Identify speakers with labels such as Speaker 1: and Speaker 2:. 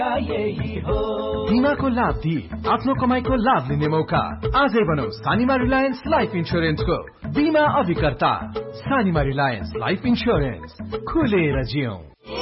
Speaker 1: बीमाको लाभ दिई आफ्नो कमाईको लाभ लिने मौका। आजै बनौ सानिमा रिलायन्स लाइफ इन्स्योरेन्सको बीमा अभिकर्ता। सानिमा रिलायन्स लाइफ इन्स्योरेन्स, खुलेर जियौं।